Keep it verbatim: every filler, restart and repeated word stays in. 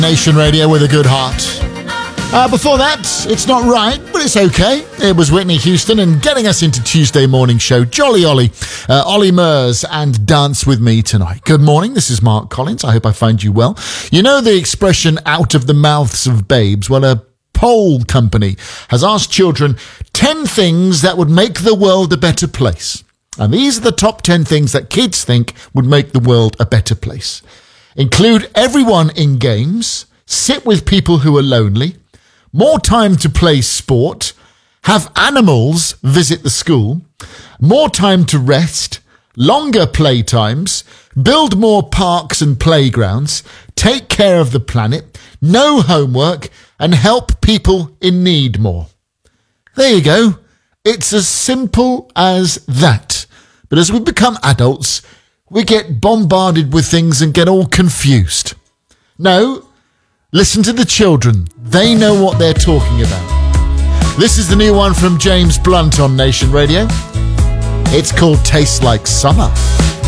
Nation Radio with a good heart. Uh, before that, It's Not Right, but It's Okay. It was Whitney Houston, and getting us into Tuesday morning show, Jolly Ollie, uh, Ollie Murs, and Dance With Me Tonight. Good morning, this is Mark Collins. I hope I find you well. You know the expression, out of the mouths of babes? Well, a poll company has asked children ten things that would make the world a better place. And these are the top ten things that kids think would make the world a better place. Include everyone in games, sit with people who are lonely, more time to play sport, have animals visit the school, more time to rest, longer play times, build more parks and playgrounds, take care of the planet, no homework, and help people in need more. There you go. It's as simple as that. But as we become adults, we get bombarded with things and get all confused. No, listen to the children. They know what they're talking about. This is the new one from James Blunt on Nation Radio. It's called Tastes Like Summer.